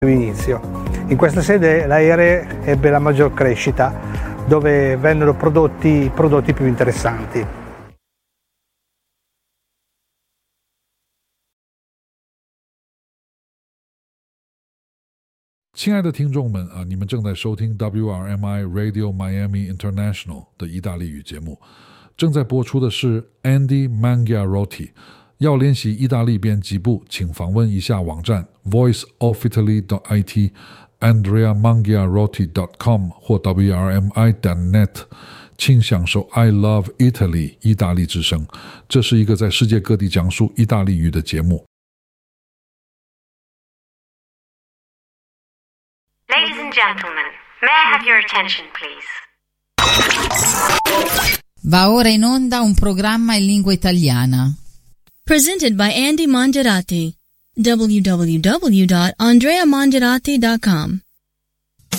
inizio. In questa sede l'Aere ebbe la maggior crescita, dove vennero prodotti più interessanti. 亲爱的听众们你们正在收听 WRMI Radio Miami International 的意大利语节目，正在播出的是 Andy Mangiarotti。要练习意大利编辑部，请访问一下网站 voiceofitaly.it andreamangiarotti.com 或 wrmi.net， 请享受 I Love Italy 意大利之声。这是一个在世界各地讲述意大利语的节目。 Ladies and gentlemen, may I have your attention, please? Va ora in onda un programma in lingua italiana. Presented by Andy Mangiarotti. www.andreamangiarotti.com